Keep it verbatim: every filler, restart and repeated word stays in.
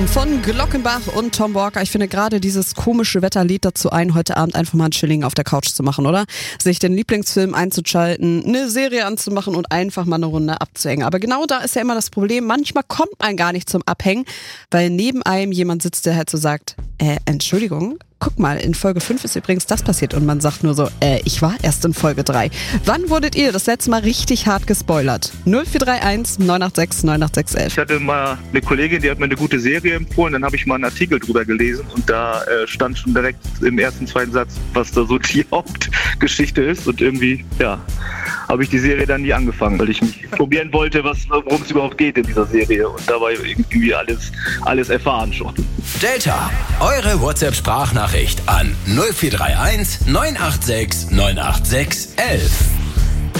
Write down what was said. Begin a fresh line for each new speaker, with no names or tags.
Traum von Glockenbach und Tom Walker. Ich finde gerade dieses komische Wetter lädt dazu ein, heute Abend einfach mal ein Chilling auf der Couch zu machen, oder? Sich den Lieblingsfilm einzuschalten, eine Serie anzumachen und einfach mal eine Runde abzuhängen. Aber genau da ist ja immer das Problem, manchmal kommt man gar nicht zum Abhängen, weil neben einem jemand sitzt, der halt so sagt, äh, Entschuldigung, guck mal, in Folge fünf ist übrigens das passiert und man sagt nur so, äh, ich war erst in Folge drei. Wann wurdet ihr das letzte Mal richtig hart gespoilert? null vier drei eins neun acht sechs neun acht sechs eins.
Ich hatte mal eine Kollegin, die hat mir eine gute Serie empfohlen, dann habe ich mal einen Artikel drüber gelesen und da äh, stand schon direkt im ersten, zweiten Satz, was da so die Hauptgeschichte ist und irgendwie, ja, habe ich die Serie dann nie angefangen, weil ich mich probieren wollte, was, worum es überhaupt geht in dieser Serie und da war irgendwie alles, alles erfahren schon.
Delta, eure WhatsApp-Sprachnachricht an null vier drei eins neun acht sechs neun acht sechs eins eins.